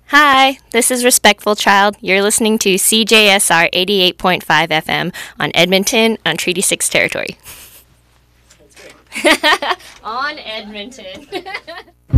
Hi, this is Respectful Child. You're listening to CJSR 88.5 FM on Edmonton on Treaty 6 territory. On Edmonton.